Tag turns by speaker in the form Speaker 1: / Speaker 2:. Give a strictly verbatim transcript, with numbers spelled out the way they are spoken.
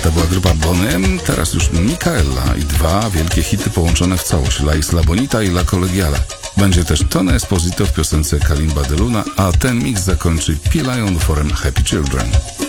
Speaker 1: To była grupa Boniem, teraz już Micaela i dwa wielkie hity połączone w całość, La Isla Bonita i La Colegiala. Będzie też Tony Esposito w piosence Kalimba de Luna, a ten mix zakończy P. Lion utworem Happy Children.